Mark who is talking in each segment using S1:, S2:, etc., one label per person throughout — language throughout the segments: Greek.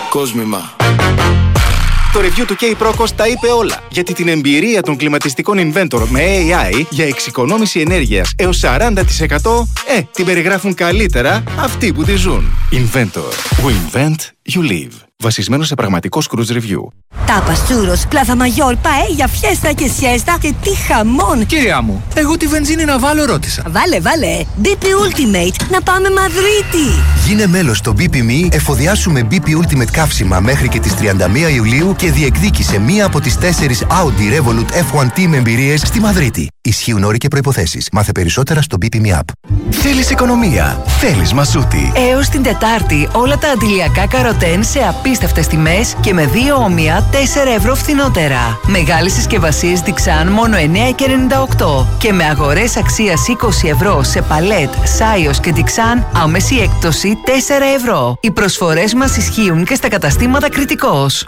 S1: Κόσμημα.
S2: Το review του K-Procos τα είπε όλα. Γιατί την εμπειρία των κλιματιστικών Inventor με AI για εξοικονόμηση ενέργειας έως 40% την περιγράφουν καλύτερα αυτοί που τη ζουν. Inventor. We invent, you live. Βασισμένο σε πραγματικό cruise review.
S3: Τάπας, τσούρος, πλάθα μαγιόρ, παέλια, φιέστα και σιέστα και τι χαμόν!
S4: Κυρία μου, εγώ τη βενζίνη να βάλω ρώτησα.
S3: Βάλε, BP Ultimate, να πάμε Μαδρίτη!
S5: Γίνε μέλος στο BP.me, εφοδιάσου με BP Ultimate καύσιμα μέχρι και τις 31 Ιουλίου και διεκδίκησε μία από τις 4 Audi Revolut F1 Team εμπειρίες στη Μαδρίτη. Ισχύουν όροι και προϋποθέσεις. Μάθε περισσότερα στο BP.me app.
S1: Θέλεις οικονομία. Θέλεις Μασούτη.
S6: Έως την Τετάρτη όλα τα αντιλιακά καροτέν σε απίστευτες τιμές και με 2 όμοια 4 ευρώ φθηνότερα. Μεγάλες συσκευασίες Dixan μόνο 9,98 και με αγορές αξίας 20 ευρώ σε παλέτ, Σάιος και Dixan άμεση έκπτωση 4 ευρώ. Οι προσφορές μας ισχύουν και στα καταστήματα Κρητικός.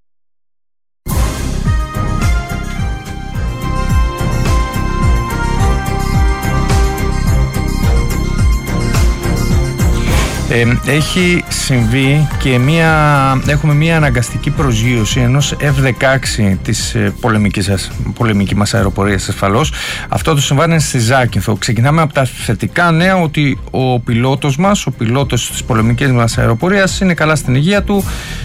S7: Έχει συμβεί και έχουμε μια αναγκαστική προσγείωση ενός F-16 της πολεμική μας αεροπορίας ασφαλώς. Αυτό το συμβάν είναι στη Ζάκυνθο. Ξεκινάμε από τα θετικά νέα ότι ο πιλότος της πολεμικής μας αεροπορίας είναι καλά στην υγεία του.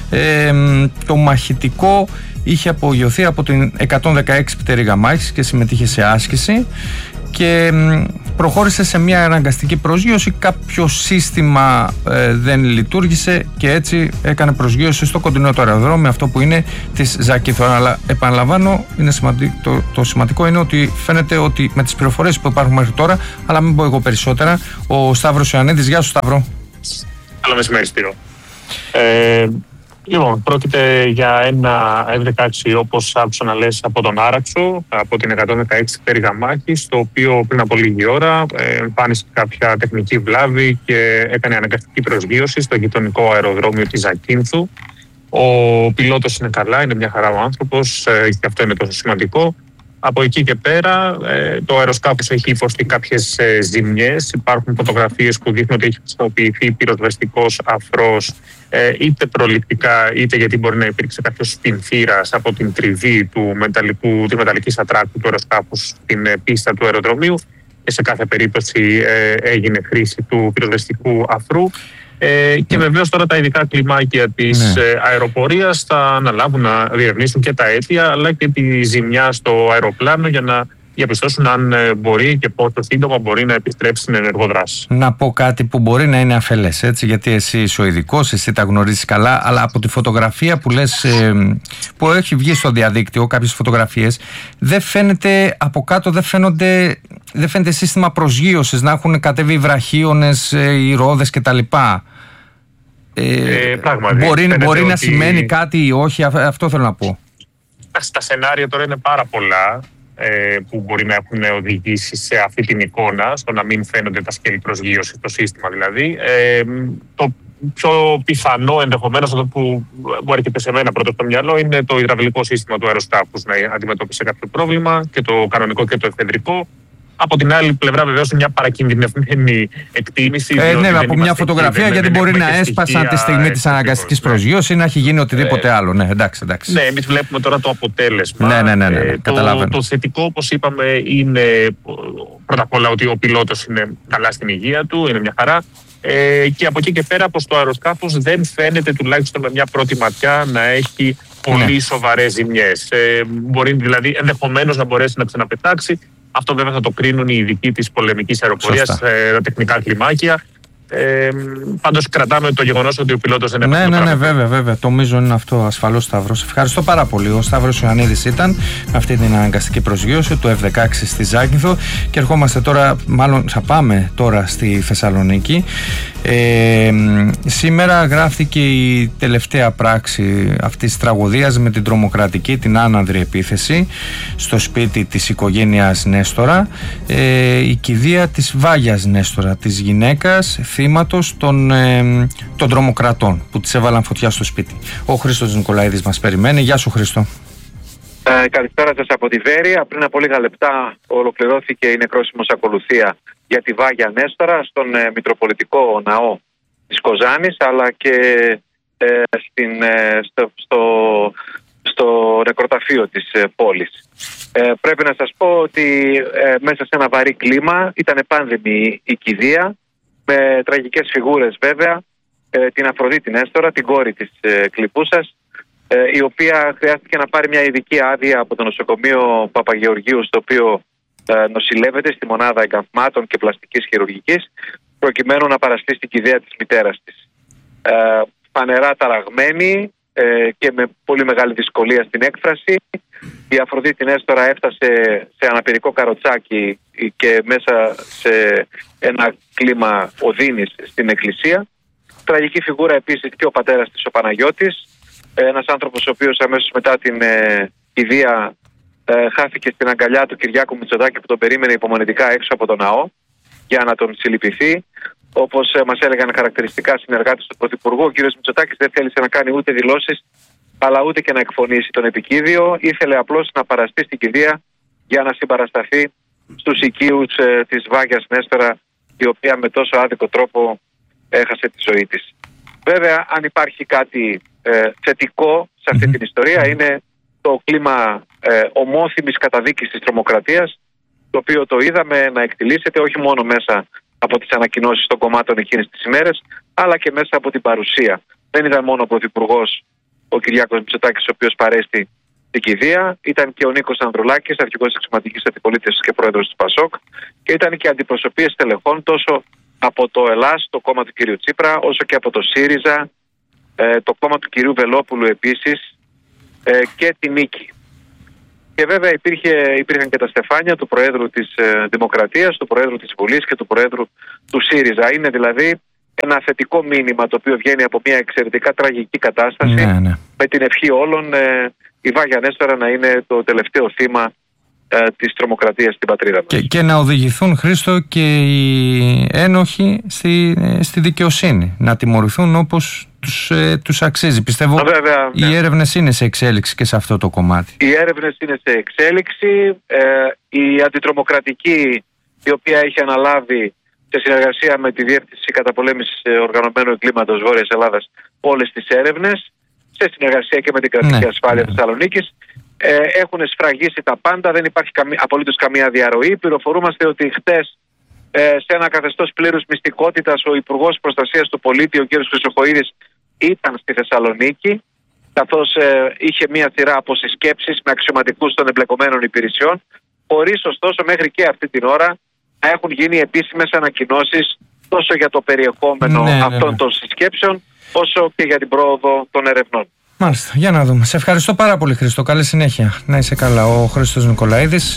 S7: Το μαχητικό είχε απογειωθεί από την 116 πτέρυγα μάχης και συμμετείχε σε άσκηση και προχώρησε σε μια αναγκαστική προσγείωση. Κάποιο σύστημα δεν λειτουργήσε και έτσι έκανε προσγείωση στο κοντινό το αεροδρόμιο, αυτό που είναι της Ζάκυνθο. Αλλά επαναλαμβάνω, το σημαντικό είναι ότι φαίνεται ότι με τις πληροφορίες που υπάρχουν μέχρι τώρα, αλλά μην πω εγώ περισσότερα, ο Σταύρος Ιωαννίδης. Γεια σου, Σταύρο.
S8: Καλό μεσημέρι, Σπύρο. Λοιπόν, πρόκειται για ένα F-16, όπως άκουσα να λες, από τον Άραξο, από την 116 πτέρυγα μάχης, το οποίο πριν από λίγη ώρα εμφάνισε κάποια τεχνική βλάβη και έκανε αναγκαστική προσγείωση στο γειτονικό αεροδρόμιο της Ζακύνθου. Ο πιλότος είναι καλά, είναι μια χαρά ο άνθρωπος και αυτό είναι τόσο σημαντικό. Από εκεί και πέρα το αεροσκάφος έχει υποστεί κάποιες ζημιές. Υπάρχουν φωτογραφίες που δείχνουν ότι έχει χρησιμοποιηθεί πυροσβεστικός αφρός είτε προληπτικά είτε γιατί μπορεί να υπήρξε κάποιος πινθήρας από την τριβή της μεταλλικής ατράκου του αεροσκάφους στην πίστα του αεροδρομίου και σε κάθε περίπτωση έγινε χρήση του πυροσβεστικού αφρού. Και βεβαίως τώρα τα ειδικά κλιμάκια της αεροπορίας θα αναλάβουν να διερευνήσουν και τα αίτια αλλά και τη ζημιά στο αεροπλάνο για να διαπιστώσουν αν μπορεί και πόσο σύντομα μπορεί να επιστρέψει στην ενεργοδράση.
S7: Να πω κάτι που μπορεί να είναι αφελές, έτσι, γιατί εσύ είσαι ο ειδικός, εσύ τα γνωρίζεις καλά, αλλά από τη φωτογραφία που λες, που έχει βγει στο διαδίκτυο, κάποιες φωτογραφίες, δεν φαίνεται από κάτω, δεν φαίνεται σύστημα προσγείωσης, να έχουν κατέβει βραχίονες, οι ρόδες κτλ. Μπορεί να σημαίνει κάτι ή όχι, αυτό θέλω να πω.
S8: Στα σενάρια τώρα είναι πάρα πολλά που μπορεί να έχουν οδηγήσει σε αυτή την εικόνα, στο να μην φαίνονται τα σκέλη προσγείωση στο σύστημα δηλαδή. Το πιο πιθανό ενδεχομένως, αυτό που μου έρχεται σε μένα πρώτο στο μυαλό, είναι το υδραυλικό σύστημα του αεροσκάφους να αντιμετώπισε κάποιο πρόβλημα, και το κανονικό και το εφεδρικό. Από την άλλη πλευρά, βεβαίως, μια παρακινδυνευμένη εκτίμηση.
S7: Ναι, από μια φωτογραφία, γιατί μπορεί να έσπασαν τη στιγμή της αναγκαστικής προσγείωσης ή να έχει γίνει οτιδήποτε άλλο. Ναι, εντάξει.
S8: Ναι, εμείς βλέπουμε τώρα το αποτέλεσμα.
S7: Ναι, καταλαβαίνω.
S8: Το θετικό, όπως είπαμε, είναι πρώτα απ' όλα ότι ο πιλότος είναι καλά στην υγεία του, είναι μια χαρά. Και από εκεί και πέρα, πως το αεροσκάφος δεν φαίνεται, τουλάχιστον με μια πρώτη ματιά, να έχει πολύ σοβαρές ζημιές. Μπορεί δηλαδή ενδεχομένως να μπορέσει να ξαναπετάξει. Αυτό βέβαια θα το κρίνουν οι ειδικοί της πολεμικής αεροπορίας, τα τεχνικά κλιμάκια. Πάντως κρατάμε το γεγονός ότι ο πιλότος δεν έπαιξε.
S7: Ναι, βέβαια. Το μείζον είναι αυτό, ασφαλώς, Σταύρος. Ευχαριστώ πάρα πολύ. Ο Σταύρος Ιωαννίδης ήταν με αυτή την αναγκαστική προσγείωση του F-16 στη Ζάκυνθο. Και ερχόμαστε τώρα, μάλλον θα πάμε τώρα στη Θεσσαλονίκη. Σήμερα γράφτηκε η τελευταία πράξη αυτής της τραγωδίας με την τρομοκρατική, την άναδρη επίθεση στο σπίτι της οικογένειας Νέστορα, η κηδεία της Βάγιας Νέστορα, της γυναίκας θύματος των τρομοκρατών που της έβαλαν φωτιά στο σπίτι. Ο Χρήστος Νικολαίδης μας περιμένει. Γεια σου, Χρήστο.
S9: Καλησπέρα σας από τη Βέρεια. Πριν από λίγα λεπτά ολοκληρώθηκε η νεκρόσιμος ακολουθία για τη Βάγια Νέστορα στον Μητροπολιτικό Ναό της Κοζάνης, αλλά και στο νεκροταφείο της πόλης. Πρέπει να σας πω ότι μέσα σε ένα βαρύ κλίμα ήταν επάνδημη η κηδεία, με τραγικές φιγούρες βέβαια, την Αφροδίτη Νέστορα, την κόρη της Κλιπούσας, η οποία χρειάστηκε να πάρει μια ειδική άδεια από το νοσοκομείο Παπαγεωργίου, στο οποίο νοσηλεύεται, στη μονάδα εγκαυμάτων και πλαστικής χειρουργικής, προκειμένου να παραστεί στην κηδεία της μητέρας της. Φανερά ταραγμένη και με πολύ μεγάλη δυσκολία στην έκφραση, η Αφροδίτη Νέστορα έφτασε σε αναπηρικό καροτσάκι και μέσα σε ένα κλίμα οδύνης στην εκκλησία. Τραγική φιγούρα επίσης και ο πατέρας της, ο Παναγιώτης, ένας άνθρωπος ο οποίος αμέσως μετά την κηδεία χάθηκε στην αγκαλιά του Κυριάκου Μητσοτάκη, που τον περίμενε υπομονετικά έξω από τον ναό για να τον συλληπιθεί. Όπως μας έλεγαν χαρακτηριστικά συνεργάτες του Πρωθυπουργού, ο κ. Μητσοτάκης δεν θέλησε να κάνει ούτε δηλώσεις αλλά ούτε και να εκφωνήσει τον επικίδιο. Ήθελε απλώς να παραστεί στην κηδεία για να συμπαρασταθεί στους οικείους της Βάγιας Νέστορα, η οποία με τόσο άδικο τρόπο έχασε τη ζωή της. Βέβαια, αν υπάρχει κάτι θετικό σε αυτή την ιστορία, είναι το κλίμα ομόθυμης καταδίκης της τρομοκρατίας, το οποίο το είδαμε να εκτιλήσεται όχι μόνο μέσα από τις ανακοινώσεις των κομμάτων εκείνες τις ημέρες, αλλά και μέσα από την παρουσία. Δεν ήταν μόνο ο Πρωθυπουργός, ο Κυριάκος Μητσοτάκης, ο οποίος παρέστη στην κηδεία, ήταν και ο Νίκος Ανδρουλάκης, αρχηγός της Αξιωματικής Αντιπολίτευσης και πρόεδρος του ΠΑΣΟΚ, και ήταν και αντιπροσωπείες στελεχών τόσο από το ΕΛΑΣ, το κόμμα του κ. Τσίπρα, όσο και από το ΣΥΡΙΖΑ, το κόμμα του κ. Βελόπουλου επίσης, και τη Νίκη. Και βέβαια υπήρχαν και τα στεφάνια του Προέδρου της Δημοκρατίας, του Προέδρου της Βουλής και του Προέδρου του ΣΥΡΙΖΑ. Είναι δηλαδή ένα θετικό μήνυμα το οποίο βγαίνει από μια εξαιρετικά τραγική κατάσταση, με την ευχή όλων η Βάγια Νέστορα να είναι το τελευταίο θύμα της τρομοκρατίας στην πατρίδα μας. Και
S7: να οδηγηθούν, Χρήστο, και οι ένοχοι στη δικαιοσύνη, να τιμωρηθούν όπως τους αξίζει. Πιστεύω βέβαια, οι έρευνες είναι σε εξέλιξη και σε αυτό το κομμάτι.
S9: Οι έρευνες είναι σε εξέλιξη. Η αντιτρομοκρατική, η οποία έχει αναλάβει σε συνεργασία με τη Διεύθυνση Καταπολέμησης Οργανωμένου Εγκλήματος Βόρειας Ελλάδας όλες τις έρευνες, σε συνεργασία και με την Κρατική Ασφάλεια Θεσσαλονίκης, έχουν σφραγίσει τα πάντα, δεν υπάρχει απολύτως καμία διαρροή. Πληροφορούμαστε ότι χτες σε ένα καθεστώς πλήρους μυστικότητας ο Υπουργός Προστασίας του Πολίτη, ο κ. Χρυσοχοΐδης, ήταν στη Θεσσαλονίκη, καθώς είχε μία σειρά από συσκέψεις με αξιωματικούς των εμπλεκομένων υπηρεσιών, χωρίς ωστόσο μέχρι και αυτή την ώρα να έχουν γίνει επίσημες ανακοινώσεις τόσο για το περιεχόμενο αυτών των συσκέψεων, όσο και για την πρόοδο των ερευνών.
S7: Μάλιστα, για να δούμε. Σε ευχαριστώ πάρα πολύ, Χρήστο. Καλή συνέχεια. Να είσαι καλά. Ο Χρήστος Νικολαίδης,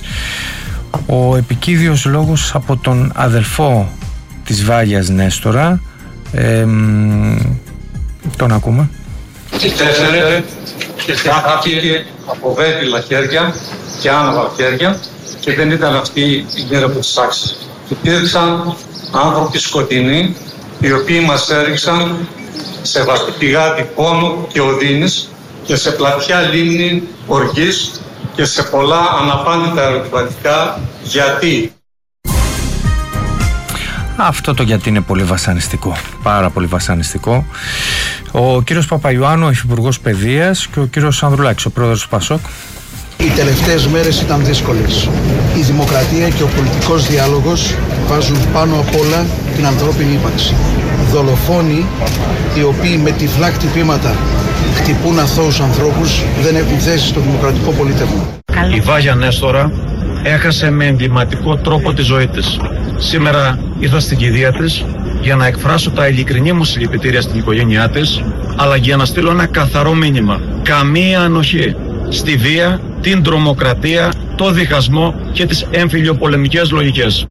S7: ο επικίδιος λόγος από τον αδελφό της Βάγιας Νέστορα. Τον ακούμε.
S10: Τέσσερε και χάθηκε από βέτυλα χέρια και άναβα χέρια, και δεν ήταν αυτή η μοίρα που της άξιζε. Υπήρξαν άνθρωποι σκοτεινοί, οι οποίοι μας έριξαν σε πηγάδι πόνου και οδύνης και σε πλατιά λίμνη οργής και σε πολλά αναπάντητα ερωτηματικά γιατί.
S7: Αυτό το γιατί είναι πολύ βασανιστικό, πάρα πολύ βασανιστικό. Ο κύριος Παπαϊωάννου, ο Υφυπουργός Παιδείας, και ο κύριος Ανδρουλάκης, ο πρόεδρος του ΠΑΣΟΚ.
S11: Οι τελευταίες μέρες ήταν δύσκολες. Η δημοκρατία και ο πολιτικός διάλογος βάζουν πάνω απ' όλα την ανθρώπινη ύπαρξη. Δολοφόνοι, οι οποίοι με τυφλά χτυπήματα χτυπούν αθώους ανθρώπους, δεν έχουν θέση στο δημοκρατικό πολίτευμα.
S12: Η Βάγια Νέστορα έχασε με εγκληματικό τρόπο τη ζωή της. Σήμερα ήρθα στην κηδεία της για να εκφράσω τα ειλικρινή μου συλληπιτήρια στην οικογένειά της, αλλά για να στείλω ένα καθαρό μήνυμα. Καμία ανοχή στη βία, την τρομοκρατία, το διχασμό και τις εμφυλιοπολεμικές λογικές.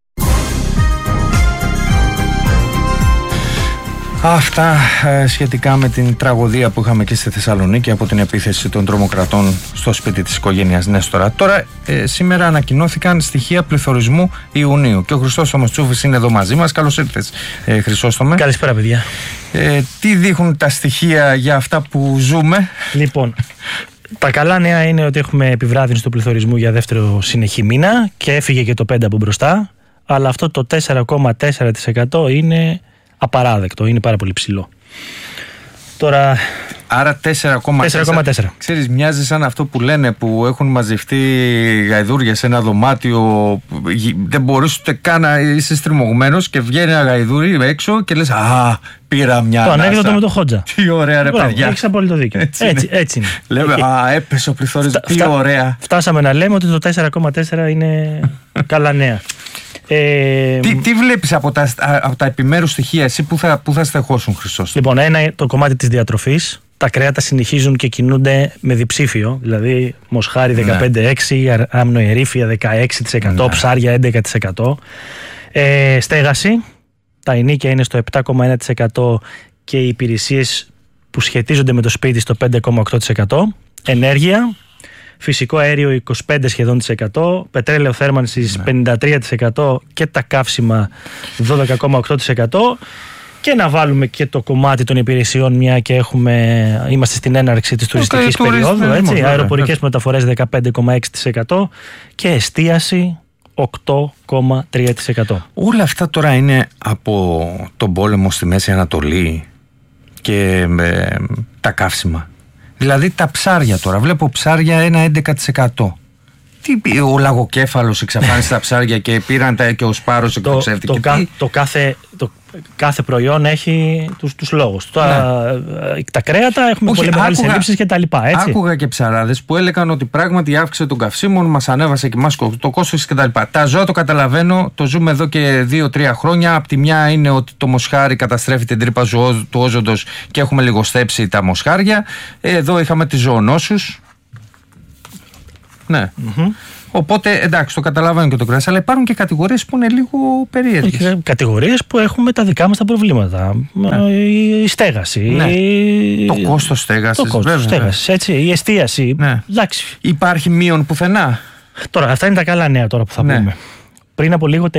S7: Αυτά σχετικά με την τραγωδία που είχαμε και στη Θεσσαλονίκη από την επίθεση των τρομοκρατών στο σπίτι της οικογένειας Νέστορα. Τώρα, σήμερα ανακοινώθηκαν στοιχεία πληθωρισμού Ιουνίου και ο Χρυσόστομος Τσούφης είναι εδώ μαζί μας. Καλώς ήρθες, Χρυσόστομε.
S13: Καλησπέρα, παιδιά.
S7: Τι δείχνουν τα στοιχεία για αυτά που ζούμε?
S13: Λοιπόν, τα καλά νέα είναι ότι έχουμε επιβράδυνση του πληθωρισμού για δεύτερο συνεχή μήνα και έφυγε και το 5 από μπροστά, αλλά αυτό το 4,4% είναι απαράδεκτο, είναι πάρα πολύ ψηλό. Τώρα
S7: Άρα 4,4. Ξέρεις, μοιάζει σαν αυτό που λένε που έχουν μαζευτεί γαϊδούρια σε ένα δωμάτιο. Δεν μπορείς ούτε καν να είσαι στριμωγμένος και βγαίνει ένα γαϊδούρι έξω και λες «Α, πήρα μια ανάσα».
S13: Το ανέκδοτο με το Χότζα.
S7: Τι ωραία ρε παιδιά.
S13: Έχεις απόλυτο δίκιο. Έτσι είναι.
S7: Λέμε «Α, έπεσε ο πληθωρισμός». Τι ωραία.
S13: Φτάσαμε να λέμε ότι το 4,4 είναι καλά νέα.
S7: Τι βλέπεις από τα επιμέρους στοιχεία, εσύ που θα στεχώσουν, Χριστός?
S13: Λοιπόν, ένα είναι το κομμάτι της διατροφής. Τα κρέατα συνεχίζουν και κινούνται με διψήφιο, δηλαδή μοσχάρι 15-6, αμνοερήφια 16%, ψάρια 11%. Στέγαση, τα ενίκια είναι στο 7,1% και οι υπηρεσίες που σχετίζονται με το σπίτι στο 5,8%. Ενέργεια, φυσικό αέριο 25 σχεδόν %, πετρέλαιο θέρμανσης 53% και τα καύσιμα 12,8%. Και να βάλουμε και το κομμάτι των υπηρεσιών, μια και είμαστε στην έναρξη της τουριστικής περίοδου. Αεροπορικές μεταφορές 15,6% και εστίαση 8,3%.
S7: Όλα αυτά τώρα είναι από τον πόλεμο στη Μέση Ανατολή και τα καύσιμα. Δηλαδή τα ψάρια τώρα. Βλέπω ψάρια ένα 11%. Τι, ο λαγοκέφαλος εξαφάνισε τα ψάρια και πήραν και ο σπάρος εκτοξεύτηκε.
S13: Κάθε προϊόν έχει τους λόγους. Τα κρέατα έχουμε πολύ μεγάλες ελλείψεις και τα λοιπά. Έτσι.
S7: Άκουγα και ψαράδες που έλεγαν ότι πράγματι η αύξηση των καυσίμων μας ανέβασε και μας το κόστος και τα λοιπά. Τα ζώα το καταλαβαίνω, το ζούμε εδώ και 2-3 χρόνια. Απ' τη μια είναι ότι το μοσχάρι καταστρέφει την τρύπα του όζοντος και έχουμε λιγοστέψει τα μοσχάρια. Εδώ είχαμε τις ζωονόσους. Ναι. Οπότε εντάξει, το καταλαβαίνω και το κρέας, αλλά υπάρχουν και κατηγορίες που είναι λίγο περίεργες.
S13: Κατηγορίες που έχουμε τα δικά μας τα προβλήματα. Η στέγαση.
S7: Το κόστος στέγασης.
S13: Το κόστος στέγασης, έτσι. Η εστίαση.
S7: Υπάρχει μείον πουθενά.
S13: Τώρα, αυτά είναι τα καλά νέα τώρα που θα πούμε. Πριν από λίγο